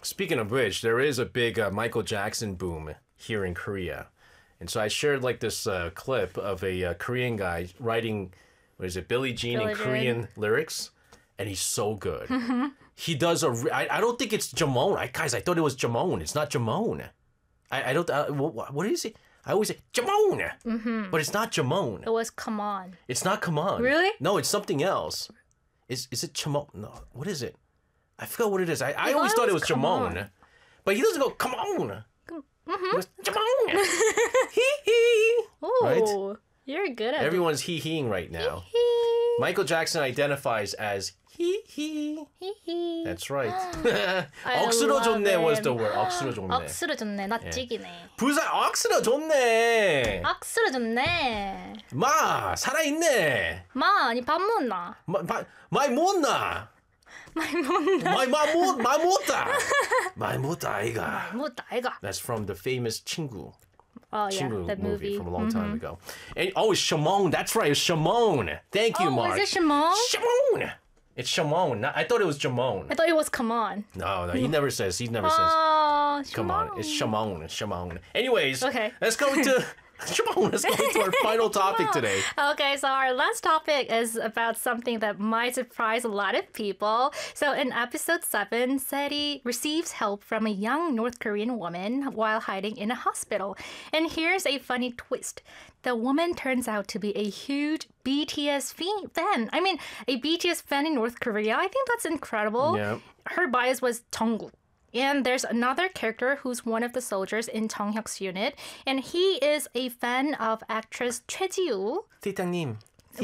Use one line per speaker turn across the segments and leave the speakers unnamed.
Speaking of which, there is a big Michael Jackson boom here in Korea. And so I shared like this clip of a Korean guy writing, what is it, Billie Jean in Korean lyrics. And he's so good. He does I don't think it's Jamon. Guys, I thought it was Jamon. It's not Jamon. I don't, what is it? I always say Jamon. But it's not Jamon.
It was Come On.
It's not Come On.
Really?
No, it's something else. Is it Jamon? No, what is it? I forgot what it is. I always thought it was Jamon. But he doesn't go, come on. He goes, Jamon. Hee hee.
Oh,
right?
You're good at
Everyone's hee-heeing right now.
Hee-hee.
Michael Jackson identifies as hee-hee.
Hee-hee.
That's right.
I
억수로
love
좋네 was
him.
the word. 억수로 좋네.
억수로 좋네. 나 찌기네.
부산 억수로 좋네.
억수로 좋네.
마 살아있네.
마, 아니 밥 먹나?
많이 못나. 많이 못다. 많이 못다 아이가.
못다 아이가.
That's from the famous 친구.
Oh yeah,
친구
that
movie from a long time ago. And it's Shimon. That's right, it's Shimon. Thank you, Mark.
Is it Shimon?
Shimon. It's Shimon. I thought it was Jamon.
I thought it was Come On.
No, he never says.
Oh,
Come on, it's Shimon. It's Shimon. Anyways,
Okay.
Let's go to Shimon. Let's go to our final topic today.
Okay, so our last topic is about something that might surprise a lot of people. So in episode 7, Seri receives help from a young North Korean woman while hiding in a hospital. And here's a funny twist. The woman turns out to be a huge BTS fan. I mean, a BTS fan in North Korea. I think that's incredible.
Yeah.
Her bias was Jungkook. And there's another character who's one of the soldiers in Jung Hyuk's unit. And he is a fan of actress Choi Ji-woo.
티타님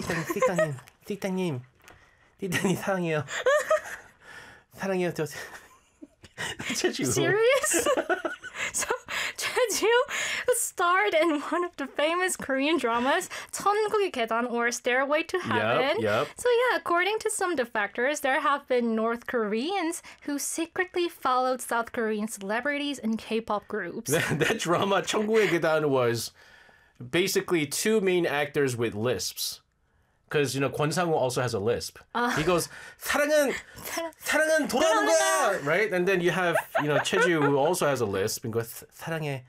사랑해요. 사랑해요.
Serious? So Choi Ji-woo starred in one of the famous Korean dramas, 천국의 계단 or Stairway to Heaven.
Yep.
So yeah, according to some defectors, there have been North Koreans who secretly followed South Korean celebrities and K-pop groups.
That drama, 천국의 계단, was basically two main actors with lisps. Because, Kwon Sang-woo also has a lisp. He goes, 사랑은 돌아오는 거야! Right? And then you have, Cheju who also has a lisp and goes, 사랑해.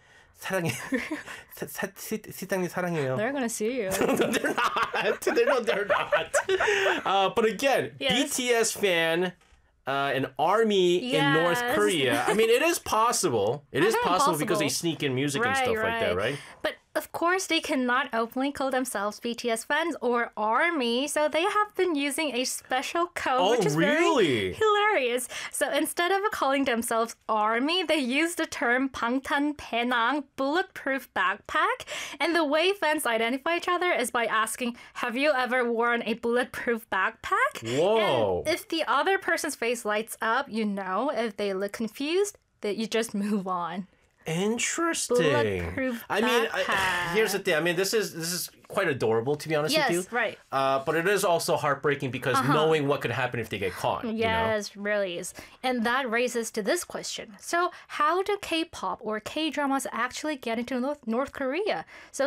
시땅님 사랑해요.
They're gonna sue you.
No, they're not. But again,
Yes.
BTS fan, an army in North
Yes.
Korea. I mean, it is possible. It is possible because they
possible.
sneak in music and stuff like that, right?
But of course, they cannot openly call themselves BTS fans or ARMY, so they have been using a special code, which is
really?
very hilarious. So instead of calling themselves ARMY, they use the term 방탄 배낭, bulletproof backpack. And the way fans identify each other is by asking, have you ever worn a bulletproof backpack?
Whoa.
And if the other person's face lights up, if they look confused, that you just move on.
Interesting.
Bulletproof backpack.
Here's the thing. I mean, this is quite adorable, to be honest with you.
Yes, right.
But it is also heartbreaking because knowing what could happen if they get caught.
Yes, really is. And that raises to this question. So how do K-pop or K-dramas actually get into North Korea? So